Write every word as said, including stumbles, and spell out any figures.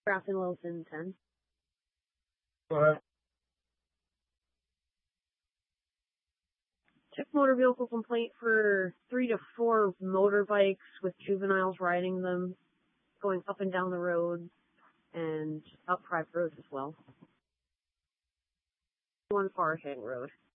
Grafton Wilson, ten. Go ahead. Check motor vehicle complaint for three to four motorbikes with juveniles riding them, going up and down the road, and up private roads as well. One Forest Road.